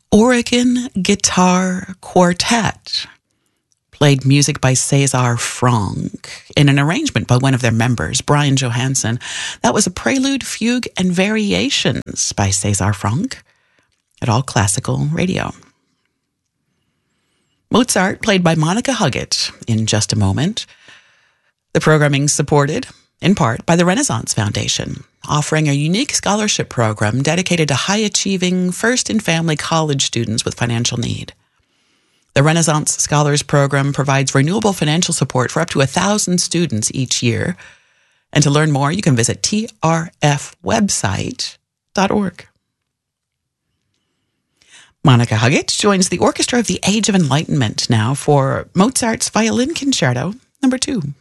Oregon Guitar Quartet played music by César Franck in an arrangement by one of their members, Brian Johansson. That was a prelude, fugue, and variations by César Franck at All Classical Radio. Mozart, played by Monica Huggett in just a moment. The programming supported, in part, by the Renaissance Foundation, offering a unique scholarship program dedicated to high-achieving first-in-family college students with financial need. The Renaissance Scholars Program provides renewable financial support for up to 1,000 students each year. And to learn more, you can visit trfwebsite.org. Monica Huggett joins the Orchestra of the Age of Enlightenment now for Mozart's Violin Concerto No. 2.